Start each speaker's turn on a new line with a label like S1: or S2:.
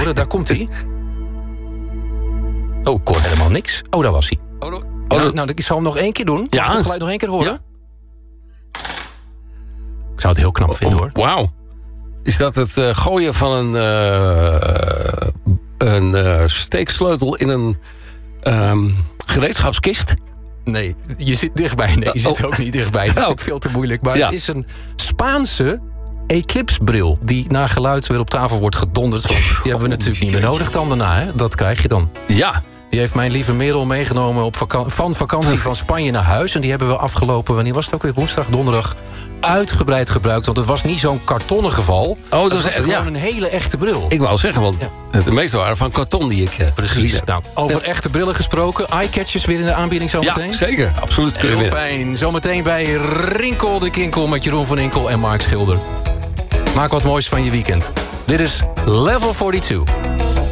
S1: horen, daar komt hij. Oh, ik hoor helemaal niks. Oh, daar was hij. Nou, ik zal hem nog 1 keer doen. Mag ik het geluid nog 1 keer horen?
S2: Ja.
S1: Ik zou het heel knap vinden, hoor.
S2: Wauw. Is dat het gooien van een steeksleutel in een gereedschapskist?
S1: Nee, je zit dichtbij. Nee, je zit er ook niet dichtbij. Het is natuurlijk veel te moeilijk. Maar het is een Spaanse Eclipse-bril... die naar geluid weer op tafel wordt gedonderd. Want die hebben we natuurlijk niet meer nodig dan daarna. Hè? Dat krijg je dan.
S2: Ja.
S1: Die heeft mijn lieve Merel meegenomen van vakantie van Spanje naar huis. En die hebben we afgelopen, wanneer was het ook weer? Woensdag, donderdag, uitgebreid gebruikt. Want het was niet zo'n kartonnen geval.
S2: Dat
S1: was gewoon een hele echte bril.
S2: Ik wou zeggen, want de meeste waren van karton die ik gezien heb.
S1: Nou, over echte brillen gesproken. Eyecatchers weer in de aanbieding zometeen.
S2: Ja, zeker. Absoluut.
S1: Heel fijn. Zometeen bij Rinkel de Kinkel met Jeroen van Inkel en Mark Schilder. Maak wat moois van je weekend. Dit is Level 42.